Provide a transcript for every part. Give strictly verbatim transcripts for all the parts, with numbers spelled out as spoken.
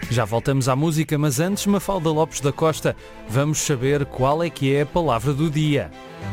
Já voltamos à música, mas antes, Mafalda Lopes da Costa, vamos saber qual é que é a palavra do dia.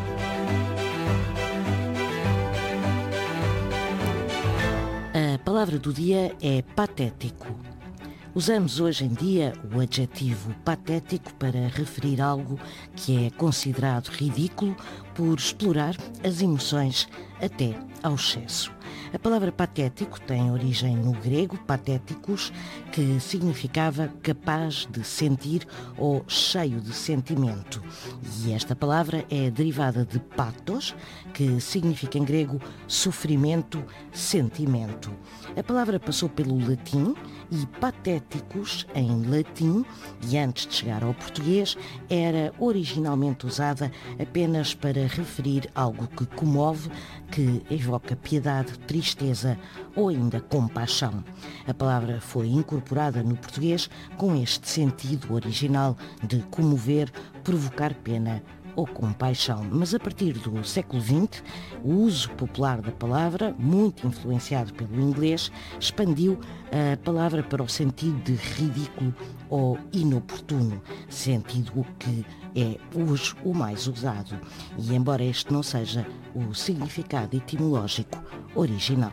A palavra do dia é patético. Usamos hoje em dia o adjetivo patético para referir algo que é considerado ridículo por explorar as emoções até ao excesso. A palavra patético tem origem no grego patéticos, que significava capaz de sentir ou cheio de sentimento. E esta palavra é derivada de pathos, que significa em grego sofrimento, sentimento. A palavra passou pelo latim e patéticos, em latim, e antes de chegar ao português, era originalmente usada apenas para referir algo que comove, que evoca piedade, tristeza ou ainda compaixão. A palavra foi incorporada no português com este sentido original de comover, provocar pena ou compaixão. Mas a partir do século vinte, o uso popular da palavra, muito influenciado pelo inglês, expandiu a palavra para o sentido de ridículo ou inoportuno, sentido que é hoje o mais usado. E embora este não seja o significado etimológico original.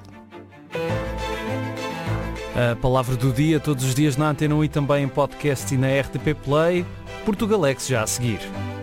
A palavra do dia todos os dias na Antena um e também em podcast e na R T P Play. Portugalex já a seguir.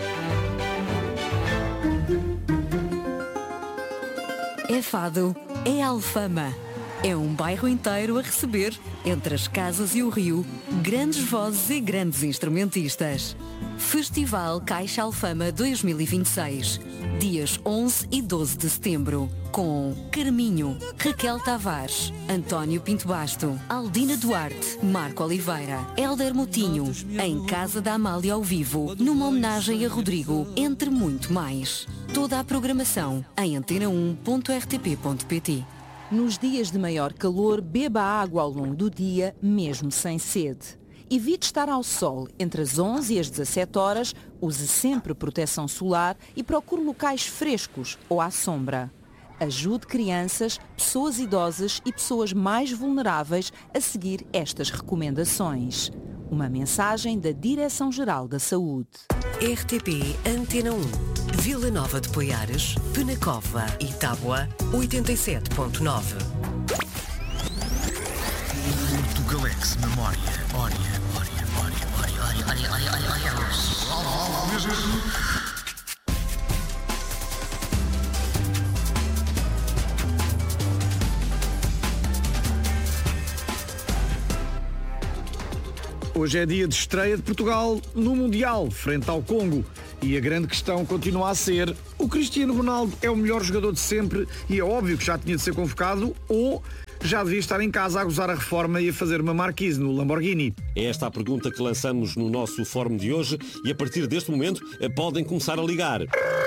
É Fado, é Alfama. É um bairro inteiro a receber, entre as casas e o rio, grandes vozes e grandes instrumentistas. Festival Caixa Alfama dois mil e vinte e seis, dias onze e doze de setembro, com Carminho, Raquel Tavares, António Pinto Basto, Aldina Duarte, Marco Oliveira, Hélder Moutinho, em Casa da Amália ao vivo, numa homenagem a Rodrigo, entre muito mais. Toda a programação em antena um ponto r t p ponto p t. Nos dias de maior calor, beba água ao longo do dia, mesmo sem sede. Evite estar ao sol entre as onze e as dezassete horas, use sempre proteção solar e procure locais frescos ou à sombra. Ajude crianças, pessoas idosas e pessoas mais vulneráveis a seguir estas recomendações. Uma mensagem da Direção-Geral da Saúde. R T P Antena um. Vila Nova de Poiares, Penacova e Tábua, oitenta e sete ponto nove. Portugalex Memória. Ória, ória, ória, ória, ória, ória, ória, ória, ória. Hoje é dia de estreia de Portugal no Mundial, frente ao Congo. E a grande questão continua a ser: o Cristiano Ronaldo é o melhor jogador de sempre e é óbvio que já tinha de ser convocado, ou já devia estar em casa a gozar a reforma e a fazer uma marquise no Lamborghini? É esta a pergunta que lançamos no nosso fórum de hoje e a partir deste momento podem começar a ligar.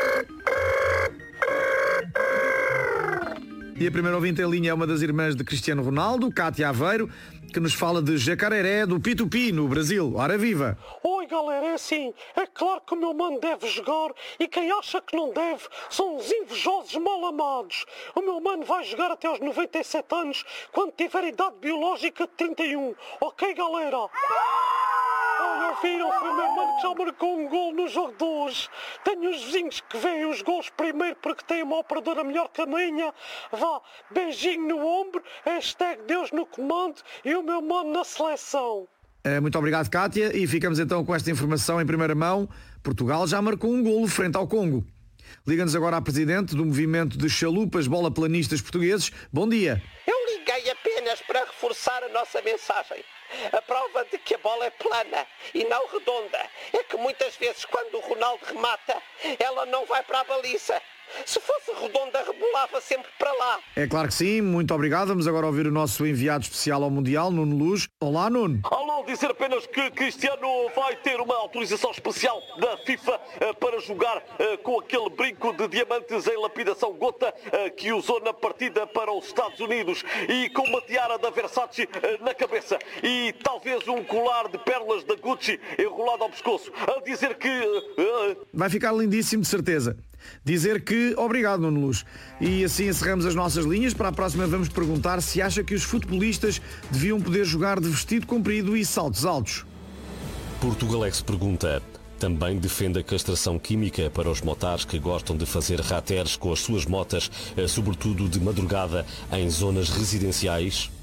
E a primeira ouvinte em linha é uma das irmãs de Cristiano Ronaldo, Cátia Aveiro, que nos fala de Jacareré do Pitupi, no Brasil. Ora viva! Oi galera, é assim, é claro que o meu mano deve jogar e quem acha que não deve são os invejosos mal amados. O meu mano vai jogar até aos noventa e sete anos, quando tiver idade biológica de trinta e um. Ok galera? Olha, viram, foi o meu mano que já marcou um gol no jogo de hoje. Tenho os vizinhos que veem os gols primeiro porque têm uma operadora melhor que a minha. Vá, beijinho no ombro, hashtag Deus no comando e o meu mano na seleção. Muito obrigado, Cátia, e ficamos então com esta informação em primeira mão. Portugal já marcou um golo frente ao Congo. Liga-nos agora à Presidente do Movimento de Chalupas Bola-Planistas Portugueses. Bom dia. Eu liguei apenas para reforçar a nossa mensagem. A prova de que a bola é plana e não redonda é que muitas vezes quando o Ronaldo remata, ela não vai para a baliza. Se fosse redonda, rebolava sempre para lá. É claro que sim, muito obrigado. Vamos agora ouvir o nosso enviado especial ao Mundial, Nuno Luz. Olá, Nuno. Alô, dizer apenas que Cristiano vai ter uma autorização especial da FIFA uh, para jogar uh, com aquele brinco de diamantes em lapidação gota uh, que usou na partida para os Estados Unidos e com uma tiara da Versace uh, na cabeça e talvez um colar de pérolas da Gucci enrolado ao pescoço. A dizer que... Uh, uh... Vai ficar lindíssimo, de certeza. Dizer que obrigado, Nuno Luz. E assim encerramos as nossas linhas. Para a próxima vamos perguntar se acha que os futebolistas deviam poder jogar de vestido comprido e saltos altos. Portugalex pergunta: também defende a castração química para os motares que gostam de fazer rateres com as suas motas, sobretudo de madrugada, em zonas residenciais?